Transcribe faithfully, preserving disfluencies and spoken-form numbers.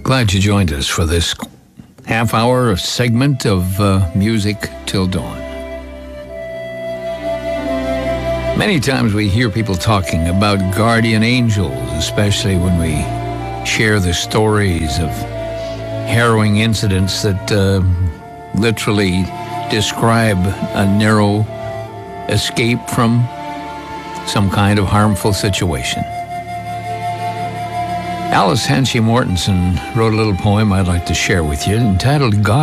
Glad you joined us for this half-hour segment of uh, Music Till Dawn. Many times we hear people talking about guardian angels, especially when we share the stories of harrowing incidents that uh, literally describe a narrow escape from some kind of harmful situation. Alice Henchy Mortensen wrote a little poem I'd like to share with you entitled God